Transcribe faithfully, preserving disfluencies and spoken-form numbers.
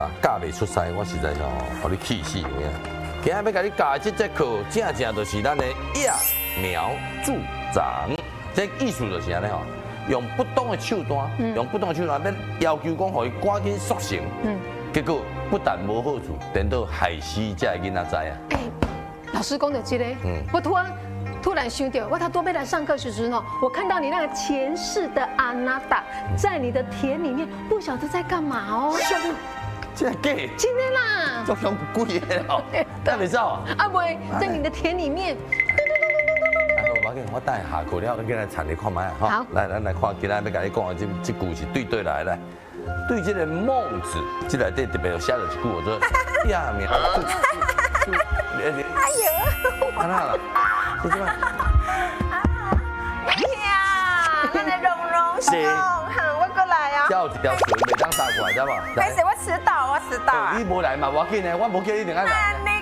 啊，教袂出师，我实在是吼，互你气死有影。今日要甲你教的这节课，正正就是咱的揠苗助长。这意思就是安尼吼，用不同的手段，嗯、用不同的手段，要要求讲，互伊赶紧速成。嗯。结果不但无好处，连到害死这个囡仔知啊。 哎、欸，老师讲的这个，嗯、我突然突然想到，我他多贝来上课时时呢，我看到你那个前世的阿娜达，在你的田里面，不晓得在干嘛哦。 这假？ 今天啦， 足凶贵的哦，带袂走啊？ 啊不会，在你的田里面。 好，我给我带下课了，你给来产你看卖哈。好，来，咱来看今仔要甲你讲的这这句是对对来来。对这个孟子，这内底特别有写了一句，我说揠苗助助。 哎呦！ 看到了，你怎么？ 哎呀，我的蓉蓉兄，哈，我过来啊。 叫一条船袂当搭过来，知无？ 没事，我迟到，我迟到。 你无来嘛，我紧的，我无叫你一定要来。